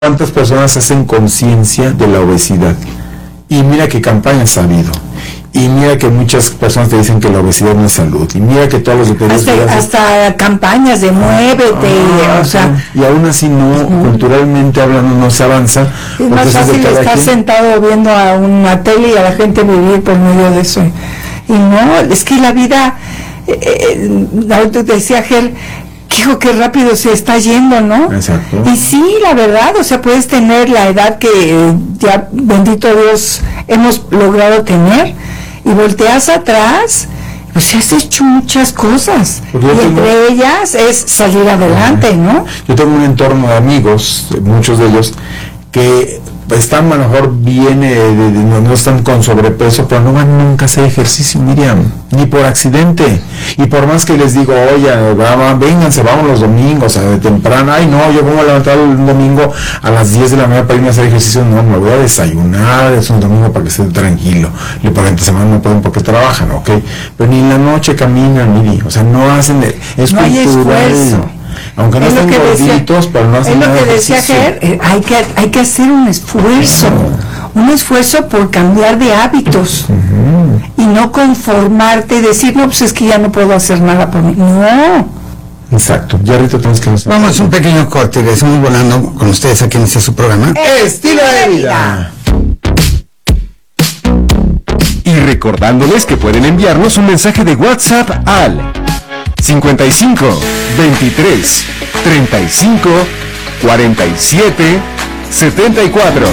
¿Cuántas personas hacen conciencia de la obesidad? Y mira qué campañas ha habido. Y mira que muchas personas te dicen que la obesidad no es salud. Y mira que todos los detalles... Hasta campañas de muévete, o sea... Y aún así no, culturalmente hablando, no se avanza. Es más fácil estar sentado viendo a una tele y a la gente vivir por medio de eso. Y no, es que la vida... te decía Ger, hijo, qué rápido se está yendo, ¿no? Exacto. Y sí, la verdad, o sea, puedes tener la edad que ya, bendito Dios, hemos logrado tener, y volteas atrás, pues has hecho muchas cosas, y entre ellas es salir adelante, ¿no? Yo tengo un entorno de amigos, muchos de ellos, que están a lo mejor bien, no están con sobrepeso, pero no van nunca a hacer ejercicio, Miriam, ni por accidente. Y por más que les digo, oye, vénganse, vamos los domingos, de temprano, ay no, yo voy a levantar el domingo a las 10 de la mañana para irme a hacer ejercicio, no, me voy a desayunar, es un domingo para que esté tranquilo, y por entre semana no pueden porque trabajan, ¿ok? Pero ni en la noche caminan, Miri, o sea, no hacen, es no cultural. Hay esfuerzo. Aunque no estén gorditos, pero no hacen nada. Es lo que decía Ger, hay que hacer un esfuerzo por cambiar de hábitos, y no conformarte y decir, no, pues es que ya no puedo hacer nada por mí. No. Exacto. Ya ahorita tenemos que... Vamos a un pequeño corte y estamos volando con ustedes aquí en este su programa. Estilo de vida. Y recordándoles que pueden enviarnos un mensaje de WhatsApp al 55 23 35 47 74.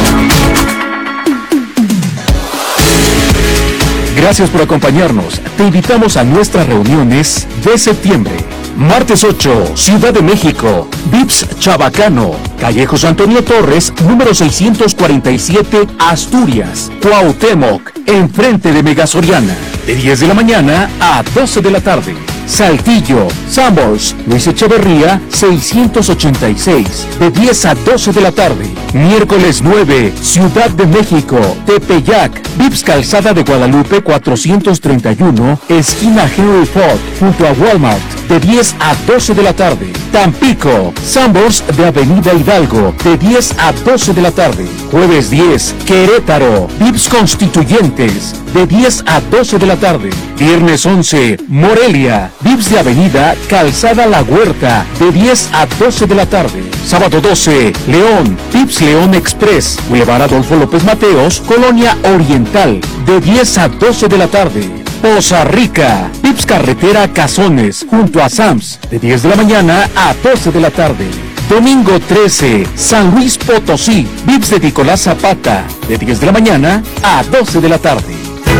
Gracias por acompañarnos. Te invitamos a nuestras reuniones de septiembre. Martes 8, Ciudad de México, Vips Chabacano, calle José Antonio Torres, número 647, Asturias, Cuauhtémoc, enfrente de Mega Soriana, de 10 de la mañana a 12 de la tarde. Saltillo, Sanborns, Luis Echeverría, 686, de 10 a 12 de la tarde. Miércoles 9, Ciudad de México, Tepeyac, Vips Calzada de Guadalupe 431, esquina Henry Ford, junto a Walmart, de 10 a 12 de la tarde. Tampico, Sanborns de Avenida Hidalgo, de 10 a 12 de la tarde. Jueves 10, Querétaro, Vips Constituyentes, de 10 a 12 de la tarde. Viernes 11, Morelia, Vips de Avenida Calzada La Huerta, de 10 a 12 de la tarde. Sábado 12, León, Vips León Express, Boulevard Adolfo López Mateos, Colonia Oriental, de 10 a 12 de la tarde. Poza Rica, Vips Carretera Cazones, junto a Sams, de 10 de la mañana a 12 de la tarde. Domingo 13, San Luis Potosí, Vips de Nicolás Zapata, de 10 de la mañana a 12 de la tarde.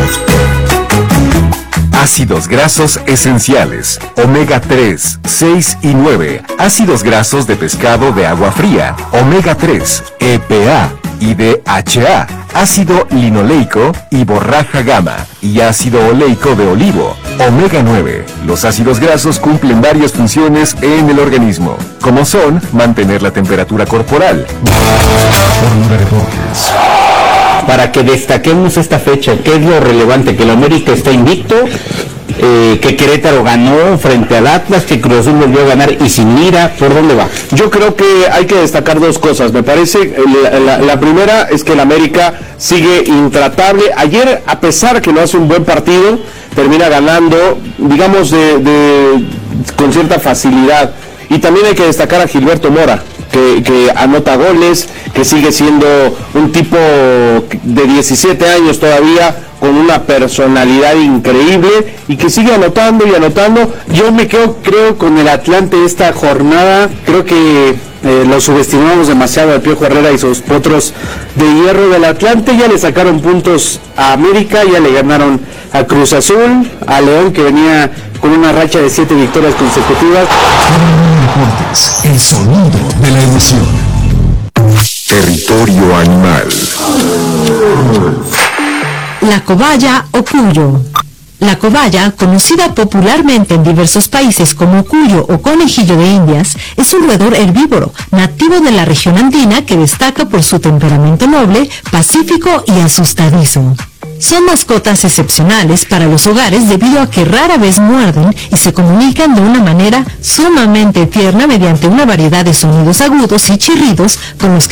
Ácidos grasos esenciales, omega 3, 6 y 9, ácidos grasos de pescado de agua fría, omega 3, EPA y DHA, ácido linoleico y borraja gamma, y ácido oleico de olivo, omega 9. Los ácidos grasos cumplen varias funciones en el organismo, como son mantener la temperatura corporal. Para que destaquemos esta fecha, ¿qué es lo relevante? Que el América está invicto, que Querétaro ganó frente al Atlas, que Cruz Azul volvió a ganar y sin mira, ¿por dónde va? Yo creo que hay que destacar dos cosas. Me parece, la primera es que el América sigue intratable. Ayer, a pesar que no hace un buen partido, termina ganando, digamos, con cierta facilidad. Y también hay que destacar a Gilberto Mora, que anota goles, que sigue siendo un tipo de 17 años todavía, con una personalidad increíble y que sigue anotando y anotando. Yo me quedo, creo, con el Atlante esta jornada. Creo que lo subestimamos demasiado al Piojo Herrera y sus potros de hierro del Atlante. Ya le sacaron puntos a América, ya le ganaron a Cruz Azul, a León, que venía con una racha de 7 victorias consecutivas. Deportes, el sonido de la emoción. Territorio animal. La cobaya o cuyo. La cobaya, conocida popularmente en diversos países como cuyo o conejillo de Indias, es un roedor herbívoro, nativo de la región andina que destaca por su temperamento noble, pacífico y asustadizo. Son mascotas excepcionales para los hogares debido a que rara vez muerden y se comunican de una manera sumamente tierna mediante una variedad de sonidos agudos y chirridos con los que